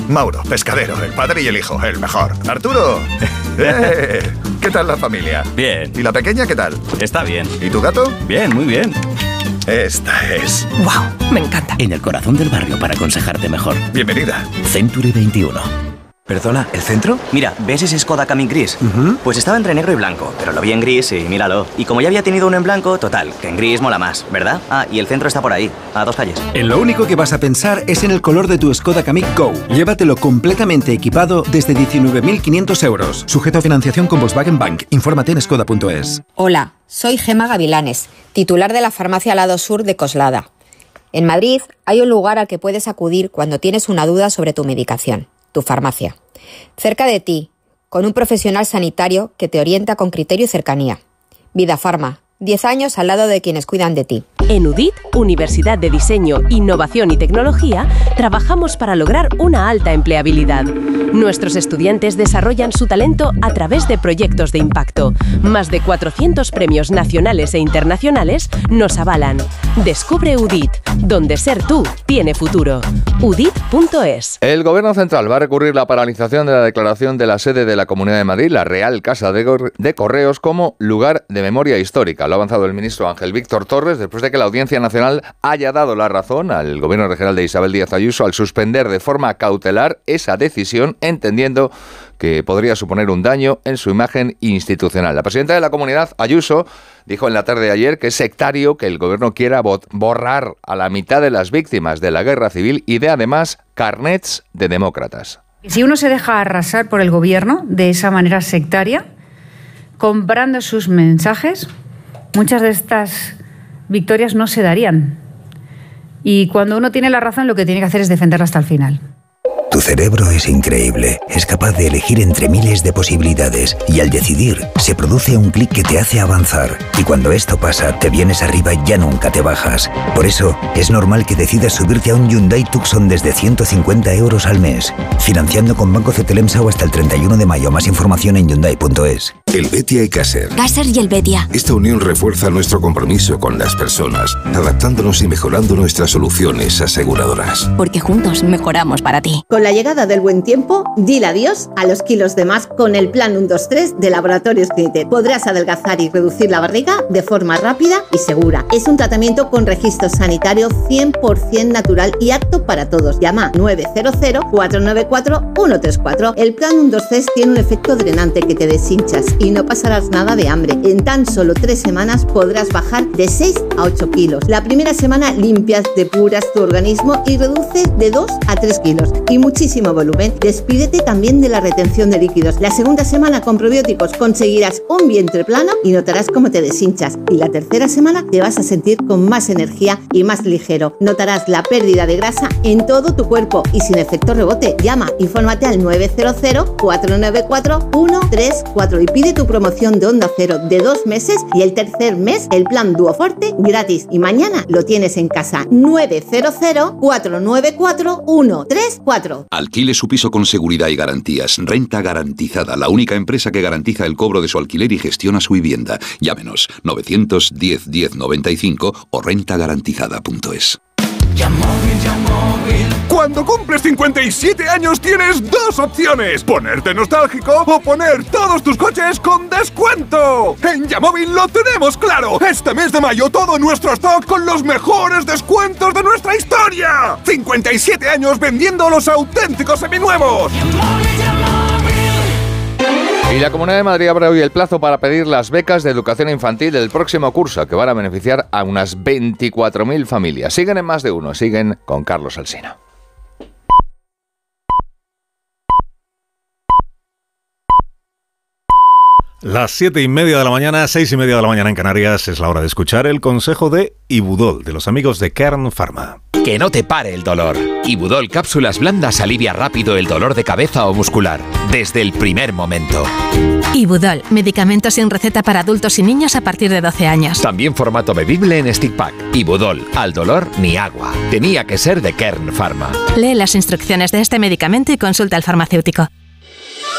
Mauro, pescadero, el padre y el hijo, el mejor. Arturo, ¿qué tal la familia? Bien. ¿Y la pequeña qué tal? Está bien. ¿Y tu gato? Bien, muy bien. Esta es. ¡Wow! Me encanta. En el corazón del barrio para aconsejarte mejor. Bienvenida. Century 21. Perdona, ¿el centro? Mira, ¿ves ese Skoda Kamiq gris? Pues estaba entre negro y blanco, pero lo vi en gris y míralo. Y como ya había tenido uno en blanco, total, que en gris mola más, ¿verdad? Ah, y el centro está por ahí, a 2 calles. En lo único que vas a pensar es en el color de tu Skoda Kamiq Go. Llévatelo completamente equipado desde 19.500 euros. Sujeto a financiación con Volkswagen Bank. Infórmate en skoda.es. Hola, soy Gema Gavilanes, titular de la farmacia Lado Sur de Coslada. En Madrid hay un lugar al que puedes acudir cuando tienes una duda sobre tu medicación. Tu farmacia. Cerca de ti, con un profesional sanitario que te orienta con criterio y cercanía. Vida Farma, 10 años al lado de quienes cuidan de ti. En UDIT, Universidad de Diseño, Innovación y Tecnología, trabajamos para lograr una alta empleabilidad. Nuestros estudiantes desarrollan su talento a través de proyectos de impacto. Más de 400 premios nacionales e internacionales nos avalan. Descubre UDIT, donde ser tú tiene futuro. UDIT.es. El Gobierno Central va a recurrir la paralización de la declaración de la sede de la Comunidad de Madrid, la Real Casa de Correos, como lugar de memoria histórica. Lo ha avanzado el ministro Ángel Víctor Torres después de que la Audiencia Nacional haya dado la razón al Gobierno regional de Isabel Díaz Ayuso al suspender de forma cautelar esa decisión, entendiendo que podría suponer un daño en su imagen institucional. La presidenta de la comunidad, Ayuso, dijo en la tarde de ayer que es sectario que el Gobierno quiera borrar a la mitad de las víctimas de la guerra civil y dé además carnets de demócratas. Si uno se deja arrasar por el Gobierno de esa manera sectaria, comprando sus mensajes, muchas de estas victorias no se darían. Y cuando uno tiene la razón, lo que tiene que hacer es defenderla hasta el final. Tu cerebro es increíble. Es capaz de elegir entre miles de posibilidades y al decidir se produce un clic que te hace avanzar. Y cuando esto pasa, te vienes arriba y ya nunca te bajas. Por eso, es normal que decidas subirte a un Hyundai Tucson desde 150 euros al mes. Financiando con Banco Cetelemsa o hasta el 31 de mayo. Más información en Hyundai.es. Helvetia y Caser. Caser y Helvetia. Esta unión refuerza nuestro compromiso con las personas, adaptándonos y mejorando nuestras soluciones aseguradoras. Porque juntos mejoramos para ti. Con la llegada del buen tiempo, dile adiós a los kilos de más con el Plan 1-2-3 de Laboratorios Clinitet. Podrás adelgazar y reducir la barriga de forma rápida y segura. Es un tratamiento con registro sanitario 100% natural y apto para todos. Llama 900-494-134. El Plan 1-2-3 tiene un efecto drenante que te deshinchas y no pasarás nada de hambre. En tan solo 3 semanas podrás bajar de 6 a 8 kilos. La primera semana limpias, depuras tu organismo y reduces de 2 a 3 kilos. Y muchísimo volumen. Despídete también de la retención de líquidos. La segunda semana con probióticos conseguirás un vientre plano y notarás cómo te deshinchas. Y la tercera semana te vas a sentir con más energía y más ligero. Notarás la pérdida de grasa en todo tu cuerpo y sin efecto rebote. Llama, infórmate al 900-494-134 y pide tu promoción de Onda Cero de 2 meses y el tercer mes el plan Duoforte gratis. Y mañana lo tienes en casa. 900-494-134. Alquile su piso con seguridad y garantías. Renta Garantizada, la única empresa que garantiza el cobro de su alquiler y gestiona su vivienda. Llámenos 910 1095 o rentagarantizada.es. Cuando cumples 57 años tienes 2 opciones: ponerte nostálgico o poner todos tus coches con descuento. En Yamóvil lo tenemos claro. Este mes de mayo todo nuestro stock con los mejores descuentos de nuestra historia. 57 años vendiendo los auténticos seminuevos. Y la Comunidad de Madrid abre hoy el plazo para pedir las becas de educación infantil del próximo curso, que van a beneficiar a unas 24.000 familias. Siguen en Más de Uno, siguen con Carlos Alsina. Las 7:30 de la mañana, 6:30 de la mañana en Canarias, es la hora de escuchar el consejo de Ibudol, de los amigos de Kern Pharma. Que no te pare el dolor. Ibudol Cápsulas Blandas alivia rápido el dolor de cabeza o muscular, desde el primer momento. Ibudol, medicamento sin receta para adultos y niños a partir de 12 años. También formato bebible en stick pack. Ibudol, al dolor ni agua. Tenía que ser de Kern Pharma. Lee las instrucciones de este medicamento y consulta al farmacéutico.